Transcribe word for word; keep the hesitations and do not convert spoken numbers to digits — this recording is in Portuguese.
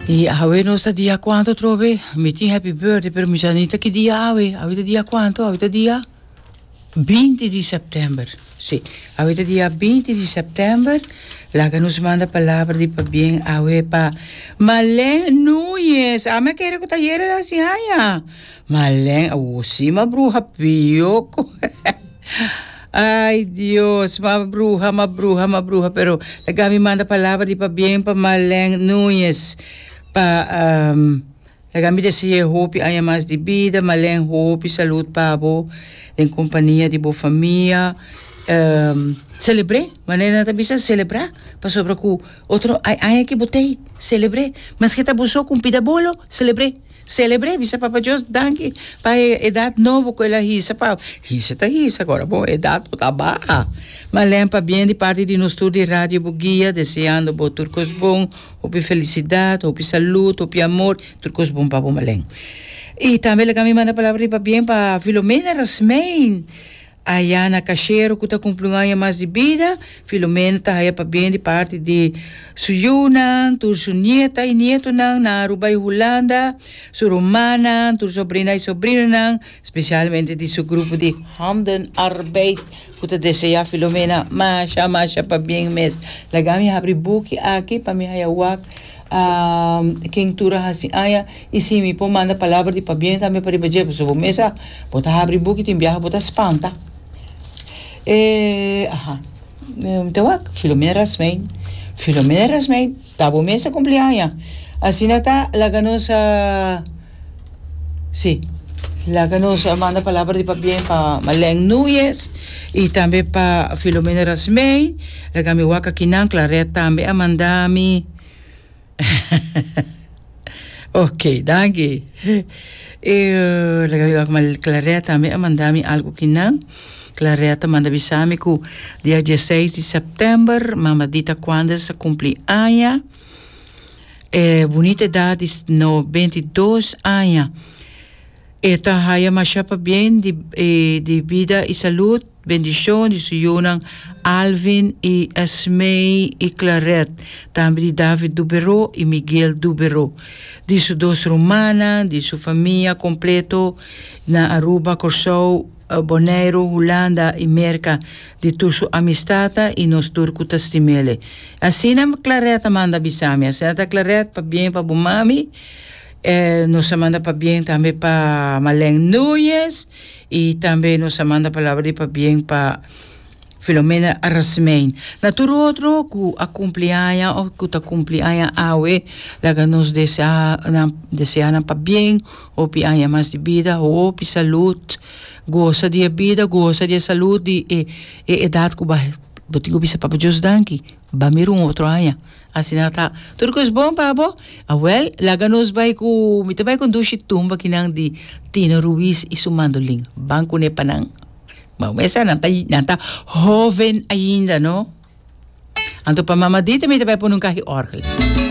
E awe no sta dia quanto trove? Mi ti happy birthday per mi janita che dia awe? Avete dia quanto? Avete dia vinte di settembre. Sì, avete dia vinte di settembre. La che nos manda palavra di pa bien awe pa Malen Núñez. A me quero que ta yere la si haya. Malen, oh si ma bruja pioco. Ay Dios, ma bruja, ma bruja, ma bruja. Pero la que me manda palavra di pa bien pa Malen Núñez. Pa um, la que me deseja hope haya mais de vida, Malen hope, saúde pa bo, em companhia de boa família. Um, celebrei, maneira também se celebrar, para sobre o outro, ai que botei, celebrei, mas que tá buscou com pida bolo, celebrei, celebrei, bisa para Deus, danke, para idade nova com ela risa, para risa tá risa agora, bom, idade tá barra, mas lembra bem de parte de nosso estúdio de rádio Buguia, desejando bom turcos bom, hope felicidade, hope saúde, hope amor, turcos bom para bom malém. E também ela me manda a palavra para bem para Filomena Rasmein. Ayana Cachero, que está cumprindo um ano mais de vida. Filomena está aí para bem de parte de Suyunan, tu nieta e nieto nang na Aruba e Holanda, su romana, tu sobrina e sobrino nang, especialmente de seu grupo de Handen Arbeid, que está desejar Filomena, masha, masha para bem mesmo. Lagami abre book aqui para me hayawak. Um, quem tura assim aya e se me pô manda palavra de para bem também para ir para o mesa, botar abre book e tem viaja botar espanta. Eh, aha. Então, Filomena Rasmein. Filomena Rasmein. Tá bom mês a cumpleaños. Assim está, la ganosa. Sim. La ganosa manda palavra de papel para Malen Núñez e também para Filomena Rasmein. La gami waka kinan Clareta também a mandami. Ok, danke. E la gami waka Clareta também a mandami algo kinan. Clareta manda avisar-me que dia dezesseis de setembro, mamadita quando se cumpleaños, é bonita idade, noventa e dois anos. Eta haya machapa bem de, de vida e saúde, bendição de Suyunan, Alvin e Asmei e Claret, também de David Dubero e Miguel Dubero, de sua dois romana, de sua família completo na Aruba, Corsou, Bonaire, Holanda e Merca de tusso amistata e nos turco testimele. Assim a Clareta manda bisami, assim a Clareta para bem para bumami, eh, nos manda para bem também para Malen Núñez e também nos manda palavra para bem para Filomena Rasmein. Na tudo outro que a cumpleaños ou que a cumpleaños awe, lá que nos deseja deseja para bem, ou piaña mais de vida, ou pi saúde. Gosta de vida, gosta de saúde e, e idade que vai botigo bisa para Deus danke, ba mir um outro ano. Assim tá. Tudo coisa bom para bo. Ah well, laga nos vai com, mita vai com dushi tumba que não de Tino Ruiz e su mandolim. Banco ne panang. Mas essa não tá não tá jovem ainda, não? Anto para mamadita mita vai por um carro orgel.